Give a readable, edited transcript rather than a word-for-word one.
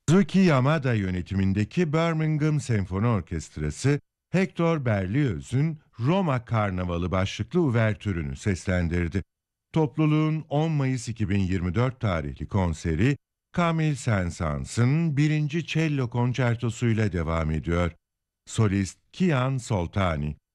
Kazuki Yamada yönetimindeki Birmingham Senfoni Orkestrası, Hector Berlioz'un Roma Karnavalı başlıklı uvertürünü seslendirdi. Topluluğun 10 Mayıs 2024 tarihli konseri, Camille Saint-Saëns'ın 1. Cello Konçertosuyla devam ediyor. Solist Kian Soltani.